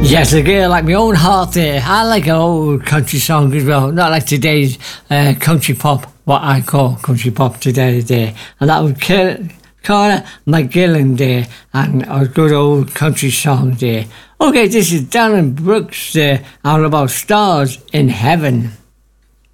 Yes, a girl like my own heart there. I like an old country song as well, not like today's country pop, what I call country pop today there. And that was Carter McGillan there, and a good old country song there. Okay, this is Darren Brooks there, all about stars in heaven.